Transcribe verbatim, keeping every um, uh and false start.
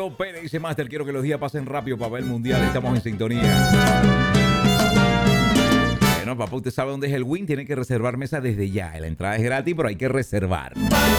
Pablo Pérez dice, Master, quiero que los días pasen rápido para ver el mundial. Estamos en sintonía. Bueno, papá, usted sabe dónde es el Win. Tiene que reservar mesa desde ya. La entrada es gratis, pero hay que reservar.